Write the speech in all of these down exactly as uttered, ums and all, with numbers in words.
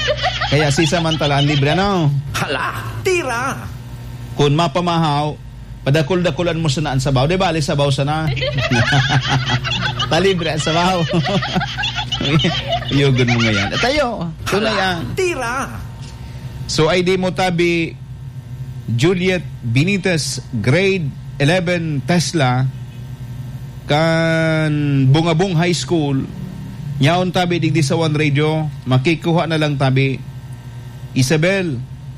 Kaya si samantala ang libre, ano? Hala, tira. Kung mapamahaw, padakul-dakulan mo sa naan sabaw. Di ba, alis sabaw sa na? Talibre ang sabaw. Yugon mo ngayon. At tayo, tunay yan. Tira. So, I D mo tabi, Juliet Benitez, grade eleven Tesla, kan Bungabong High School, nyaon tabi digdi sa One Radio, makikuha na lang tabi, Isabel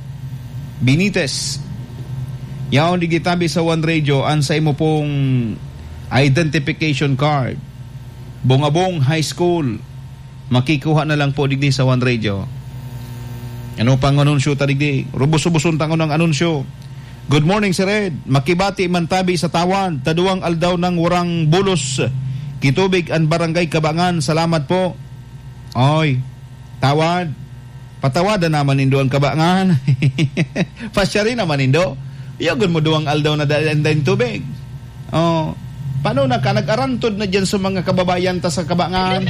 Benitez, nyaon digdi tabi sa One Radio, ansay mo pong identification card, Bungabong High School, makikuha na lang po digdi sa One Radio. Ano pang anunsyo ta digdi? Rubos-ruboson tangon ng anunsyo. Good morning, Sir Ed. Makibati man tabi sa tawan. Taduang aldaw ng warang bulos. Kitubig ang barangay Kabangan. Salamat po. Oy, tawad. Patawadan naman nindo ang Kabangan. Pasya rin naman nindo. Iyagon mo duwang aldaw na dahil tubig. Oh, paano na ka? Nag-arantod na dyan sa mga kababayan ta sa Kabangan.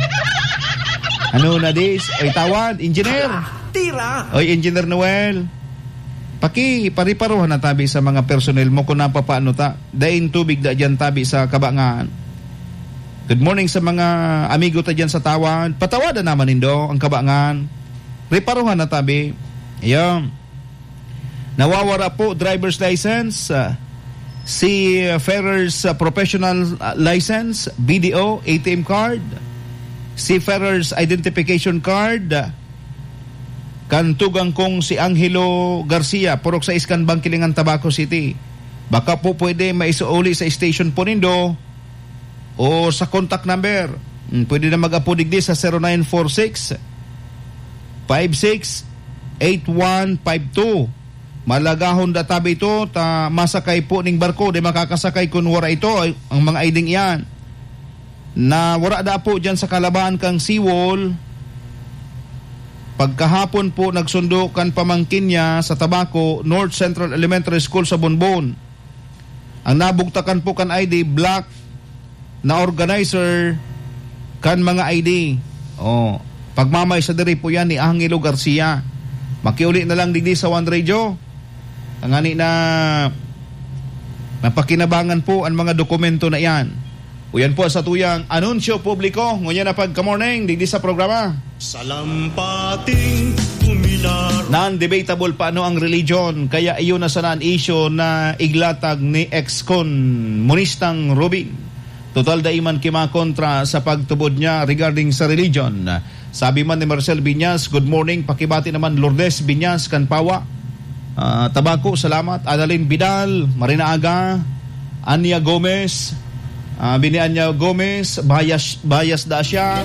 Ano na dis? Oy, tawad. Engineer. Tira. Oy, Engineer Noel. Paki, pariparuhan na tabi sa mga personnel mo kung napapaano ta. Dain tubig da dyan tabi sa Kabangan. Good morning sa mga amigo ta dyan sa tawad. Patawadan naman nindo ang Kabangan. Riparuhan na tabi. Ayan. Nawawara po driver's license. Uh, si uh, Ferrer's uh, professional uh, license, B D O, A T M card. Si Ferrer's identification card. Uh, Kantugang kong si Angelo Garcia, purok sa Iskan Bangkilingan, Tabaco City. Baka po pwede maisuuli sa station po nindo o sa contact number. Pwede na mag-apo digdi sa zero nine four six, five six, eight one five two. Malagahon databi ito, ta masakay po ning barko, di makakasakay kung wara ito, ang mga iding iyan. Na wara da po dyan sa kalabahan kang seawall. Pagkahapon po nagsundo kan pamangkin niya sa Tabaco, North Central Elementary School sa Bonbon. Ang nabugtakan po kan I D, black na organizer kan mga I D. Oh, pagmamay sa diri po yan ni Angelo Garcia. Makiuli na lang digdi sa One Radio. Ang ani na napakinabangan po ang mga dokumento na yan. O yan po sa tuyang anunsyo publiko. Ngunyan na pagka-morning, digdi sa programa. Salampating umilar. Non-debatable pa ano ang religion. Kaya iyon na sanaan issue na iglatag ni ex-con Monistang Rubin. Total daiman kimakontra sa pagtubod niya regarding sa religion. Sabi man ni Marcel Biñas, good morning. Pakibati naman Lourdes Biñas, Kanpawa. Uh, Tabaco, salamat. Adalyn Vidal, Marina Aga, Anya Gomez, Uh, Binianya Gomez, Bayas, Bayas da siya.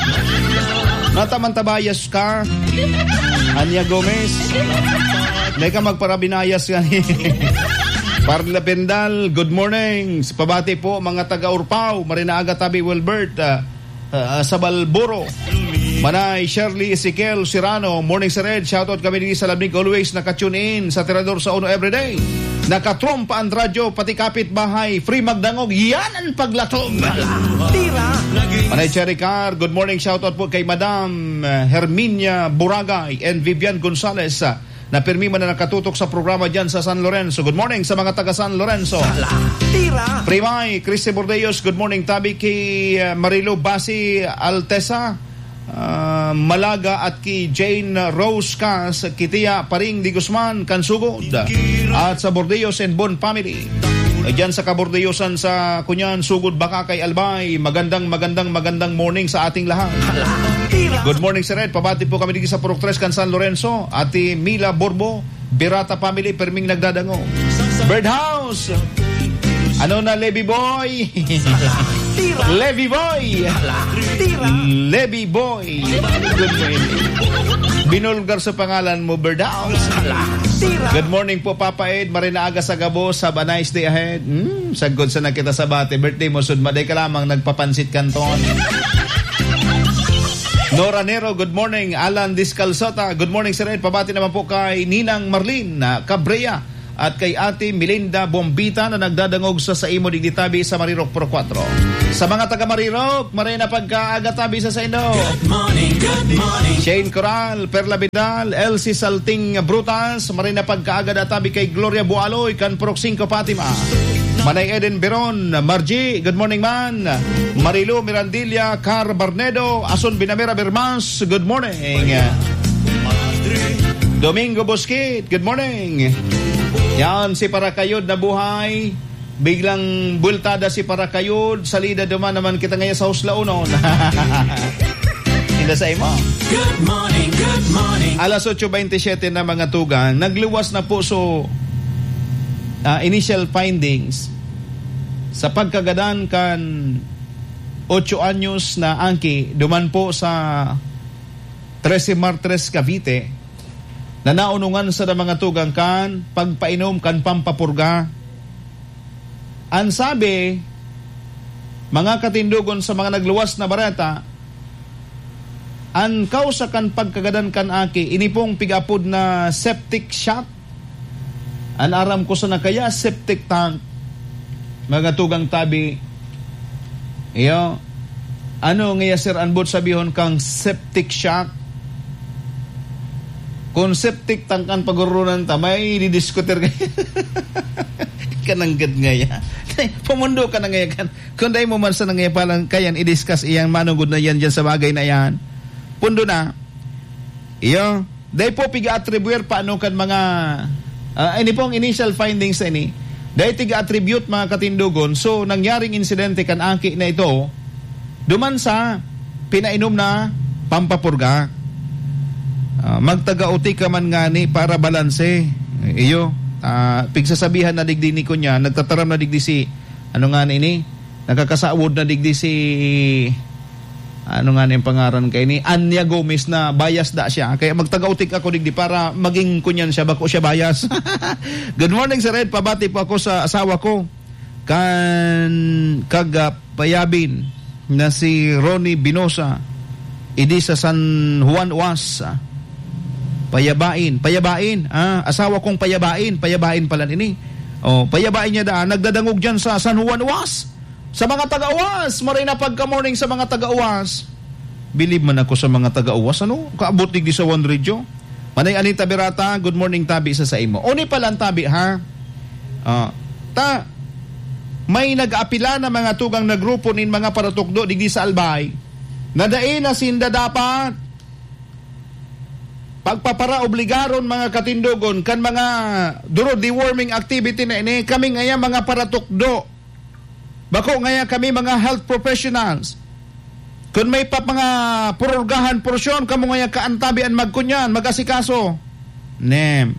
Natamanta Bayas ka, Anya Gomez. May ka magparabinayas ka ni Parla Pendal, good morning. Pabati po mga taga-Urpao, Marina Aga Tabi Wilbert, uh, uh, Sabalboro, Manay Shirley Ezekiel Sirano, morning sa Red. Shoutout kami din sa Labnig, always naka-tune in sa Tirador sa Uno everyday. Nakatrompa ang radyo, pati kapitbahay, free magdangog, yan ang paglatog. Tira. Manay Cherry Car, good morning, shoutout po kay Madam Herminia Buragay and Vivian Gonzalez na pirmi man na nakatutok sa programa dyan sa San Lorenzo. Good morning sa mga taga San Lorenzo. Tira. Primay, Christy Bordeos, good morning tabi kay Marilo Basi Altesa, Uh, Malaga at kay Jane Rose Cas, Kitia Paring Di Guzman, Kansugod at sa Bordeos and Bon family. E dyan sa Kabordeosan sa Kunyan, Sugod, Baka kay Albay, magandang magandang magandang morning sa ating lahat. Good morning Sir Ed, pabati po kami dito sa Purok tres kan San Lorenzo. Ati Mila Borbo, Birata family, perming nagdadango. Birdhouse, ano na Levy Boy? Levy Boy! Levy Boy! Good morning. Binulgar sa pangalan mo, Birdhouse. Good morning po, Papa Ed. Marina Aga sa Gabo. Have a nice day ahead. Hmm, sagod sa nakita sa bate. Birthday mo, sudmaday ka lamang nagpapansit kanton. Nora Nero, good morning. Alan Discalsota, good morning Sir Ed. Pabati naman po kay Ninang Marlene Cabrea at kay Ate Melinda Bombita na nagdadangog sa sa imo digditabi sa Marirok Pro four. Sa mga taga Marirok, maray na pagkaagatabi sa sa ino. Good morning, good morning. Shane Coral, Perla Vidal, Elsie Salting Brutas, maray na pagkaagatabi kay Gloria Bualoy, kan Purok cinco Fatima. Manay Eden Beron, Margie, good morning man. Marilu Mirandilla, Car Barnedo, Ason Binamera Bermas, good morning. Domingo Bosquet, good morning. Yan, si Parakayod na buhay. Biglang bultada si Parakayod. Salida duman naman kita ngayon sa Huslaunon. Hindi sa imo. Good morning, good morning. Alas eight twenty-seven na mga tugang. Nagluwas na po so uh, initial findings sa pagkagadan kan eight anyos na angki duman po sa thirteen Martres Cavite na naunungan sa mga tugang kan pagpainom kan pampapurga. Ang sabi, mga katindugon sa mga nagluwas na barata, ang kausa kan pagkagadan kan aki, ini pong pigapod na septic shock. Ang aram ko sa nakaya, septic tank. Mga tugang tabi, iyo, ano nga sir anbot sabihon kang septic shock? Kung septic tank ang pagurunan ta, may didiskuter kayo. Kananggad nga ya. Pumundo ka na nga yan. Kung dahil mo man sa nga palang kayan, i-discuss iyang manugod na yan dyan sa bagay na yan. Pundo na. Iyo. Dahil po piga-attribute paano kan mga uh, ini pong initial findings na ini. Dahil tiga-attribute mga katindugon. So, nangyaring insidente kan angki na ito, duman sa pinainom na pampapurga. Uh, magtaga-uti ka man nga ni para balanse. Iyo. Uh, pigsasabihan na digdi ni ko niya, nagtataram na digdi si, ano nga ni, nakakasawod na digdi si, ano nga ni yung pangaran kay ni, Anya Gomez na bias da siya. Kaya magtaga-utik ako digdi para maging kunyan siya, bako siya bias. Good morning Sir Ed, pabati po ako sa asawa ko, kan kagapayabin na si Ronnie Binosa, idi sa San Juan Uas. Payabain, payabain, ah, asawa kong payabain, payabain pala ini. Oh, payabain niya daan, nagdadangog diyan sa San Juan Uas. Sa mga taga-Uwas, maray na pagka-morning sa mga taga-Uwas. Believe man ako sa mga taga-Uwas, ano? Kaabot digdi sa One Radio. Manay Anita Berata, good morning tabi sa sa imo. Uni pala ang tabi ha. Ah, ta may nag-apila na mga tugang na grupo nin mga paratukdo digdi sa Albay. Nadain na sinda dapat pagpapara obligaron mga katindugon kan mga duro deworming activity na ini kami ngaya mga paratukdo bako ngaya kami mga health professionals kun may pa mga pururgahan porsyon kamo ngaya kaantabian magkunyan magasikaso nem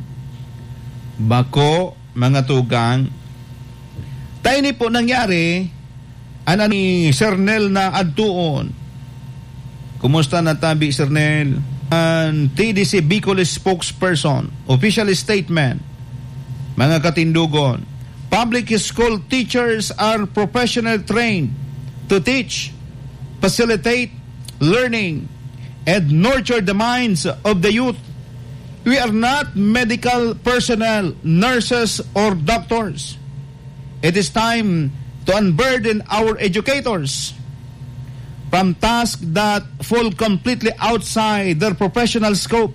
bako mga tugang tayo ni po nangyari ana ni Sir Nel na adtuon. Kumusta na tabi Sir Nel? And T D C Bicol spokesperson, official statement, mga katindugon, public school teachers are professionally trained to teach, facilitate learning, and nurture the minds of the youth. We are not medical personnel, nurses, or doctors. It is time to unburden our educators from tasks that fall completely outside their professional scope.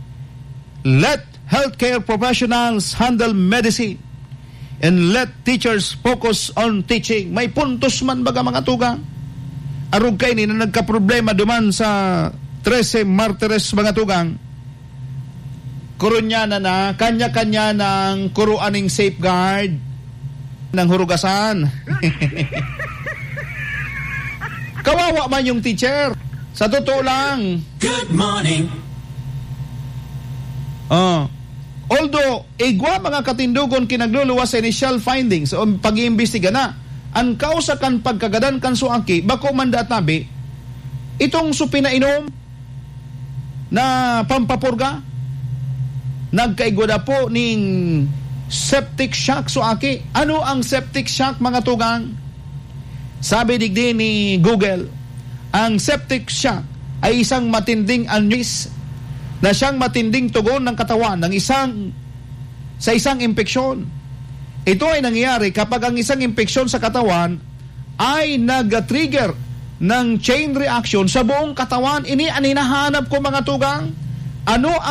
Let healthcare professionals handle medicine and let teachers focus on teaching. May puntos man baga mga tugang. Arug kay ni na nagka-problema duman sa thirteen Martires mga tugang. Kurunya na na, kanya-kanya ng kuruaning safeguard ng hurugasan. Kawawa man yung teacher. Sa totoo lang. Good morning. Uh, although, igwa mga katindugon kinagluluwas sa initial findings o pag-iimbestiga na, ang kausa kan pagkagadan kan suangki, bako man databi, itong supinainom na pampapurga, nagkaigwa na po ning septic shock suangki. Ano ang septic shock mga tugang? Sabi digdi ni Google, ang septic shock ay isang matinding aneurism na siyang matinding tugon ng katawan ng isang sa isang impeksyon. Ito ay nangyayari kapag ang isang impeksyon sa katawan ay nag-trigger ng chain reaction sa buong katawan. Ini ang hinahanap ko, mga tugang. Ano